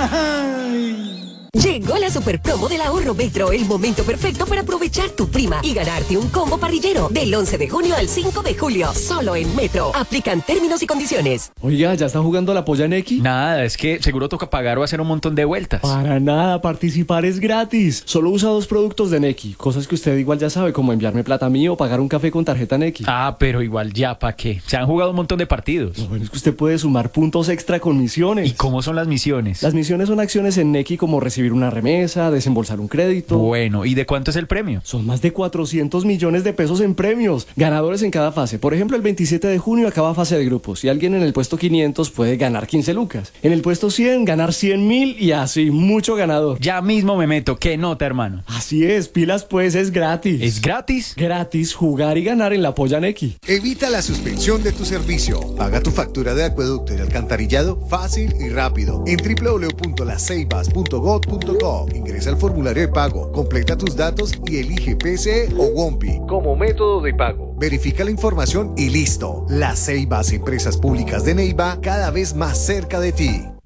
Llegó la super promo del ahorro Metro, el momento perfecto para aprovechar tu prima y ganarte un combo parrillero del 11 de junio al 5 de julio, solo en Metro. Aplican términos y condiciones. Oiga, ¿ya está jugando la polla Nequi? Nada, es que seguro toca pagar o hacer un montón de vueltas. Para nada, participar es gratis. Solo usa 2 productos de Nequi, cosas que usted igual ya sabe, como enviarme plata a mí o pagar un café con tarjeta Nequi. Ah, pero igual ya, ¿pa' qué? Se han jugado un montón de partidos. Lo bueno es que usted puede sumar puntos extra con misiones. ¿Y cómo son las misiones? Las misiones son acciones en Nequi como recibir una remesa, desembolsar un crédito. Bueno, ¿y de cuánto es el premio? Son más de 400 millones de pesos en premios. Ganadores en cada fase. Por ejemplo, el 27 de junio acaba fase de grupos y alguien en el puesto 500 puede ganar 15 lucas. En el puesto 100 ganar 100.000 y así, mucho ganador. Ya mismo me meto. ¿Qué nota, hermano? Así es, pilas pues, es gratis. ¿Es gratis? Gratis jugar y ganar en la polla Nequi. Evita la suspensión de tu servicio. Paga tu factura de acueducto y alcantarillado fácil y rápido en www.laceibas.gov.co. Ingresa al formulario de pago, completa tus datos y elige PCE o WOMPI como método de pago. Verifica la información y listo. Las Ceibas, empresas públicas de Neiva, cada vez más cerca de ti.